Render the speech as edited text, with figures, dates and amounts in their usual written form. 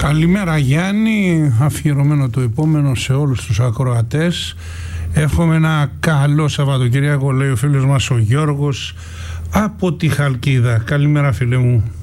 Καλημέρα Γιάννη, αφιερωμένο το επόμενο σε όλους τους ακροατές. Εύχομαι ένα καλό Σαββατοκύριακο, λέει ο φίλος μας ο Γιώργος από τη Χαλκίδα. Καλημέρα φίλε μου.